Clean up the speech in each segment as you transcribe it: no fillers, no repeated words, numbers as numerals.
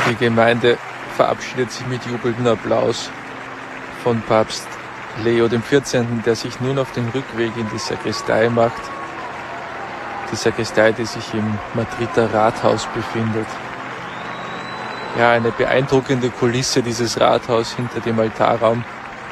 Die Gemeinde verabschiedet sich mit jubelndem Applaus von Papst Leo XIV., der sich nun auf den Rückweg in die Sakristei macht. Die Sakristei, die sich im Madrider Rathaus befindet. Ja, eine beeindruckende Kulisse, dieses Rathaus hinter dem Altarraum.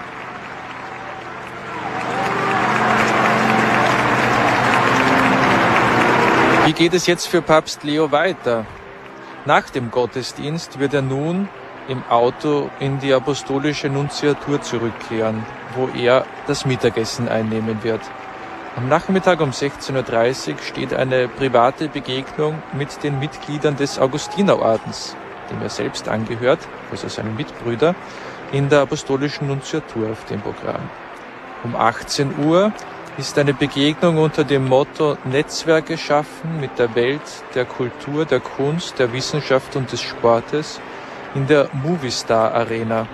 Wie geht es jetzt für Papst Leo weiter? Nach dem Gottesdienst wird er nun im Auto in die apostolische Nunziatur zurückkehren, wo er das Mittagessen einnehmen wird. Am Nachmittag um 16:30 Uhr steht eine private Begegnung mit den Mitgliedern des Augustinerordens, dem er selbst angehört, also seinen Mitbrüder, in der apostolischen Nunziatur auf dem Programm. Um 18 Uhr ist eine Begegnung unter dem Motto Netzwerke schaffen mit der Welt, der Kultur, der Kunst, der Wissenschaft und des Sportes in der Movistar Arena.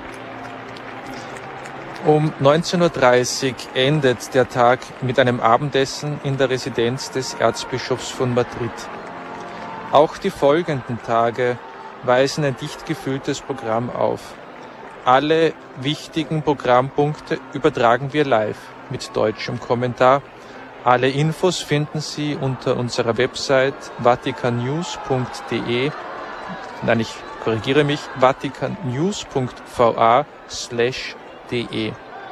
Um 19:30 Uhr endet der Tag mit einem Abendessen in der Residenz des Erzbischofs von Madrid. Auch die folgenden Tage weisen ein dicht gefülltes Programm auf. Alle wichtigen Programmpunkte übertragen wir live mit deutschem Kommentar. Alle Infos finden Sie unter unserer Website vaticannews.de. Nein, ich korrigiere mich, vaticannews.va/de.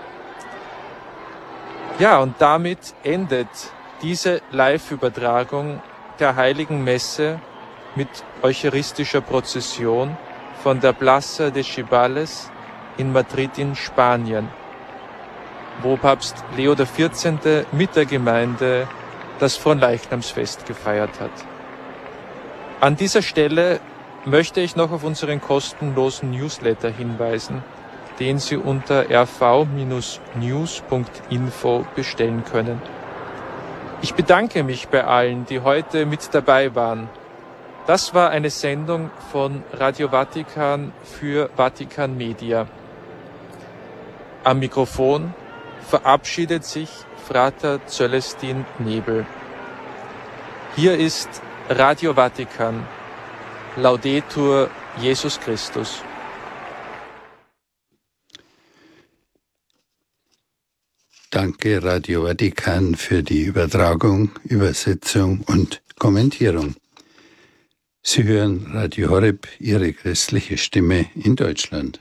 Ja, und damit endet diese Live-Übertragung der Heiligen Messe mit eucharistischer Prozession von der Plaza de Cibales in Madrid in Spanien, wo Papst Leo XIV. Mit der Gemeinde das Fronleichnamsfest gefeiert hat. An dieser Stelle möchte ich noch auf unseren kostenlosen Newsletter hinweisen, den Sie unter rv-news.info bestellen können. Ich bedanke mich bei allen, die heute mit dabei waren. Das war eine Sendung von Radio Vatikan für Vatikan Media. Am Mikrofon verabschiedet sich Frater Cölestin Nebel. Hier ist Radio Vatikan. Laudetur Jesus Christus. Danke Radio Vatikan für die Übertragung, Übersetzung und Kommentierung. Sie hören Radio Horeb, Ihre christliche Stimme in Deutschland.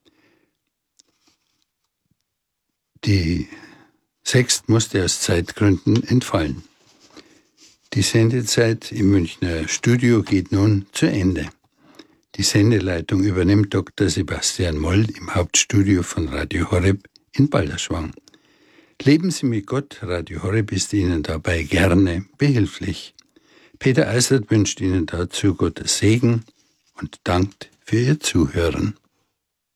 Die Sext musste aus Zeitgründen entfallen. Die Sendezeit im Münchner Studio geht nun zu Ende. Die Sendeleitung übernimmt Dr. Sebastian Moll im Hauptstudio von Radio Horeb in Balderschwang. Leben Sie mit Gott, Radio Horeb ist Ihnen dabei gerne behilflich. Peter Eisert wünscht Ihnen dazu Gottes Segen und dankt für Ihr Zuhören.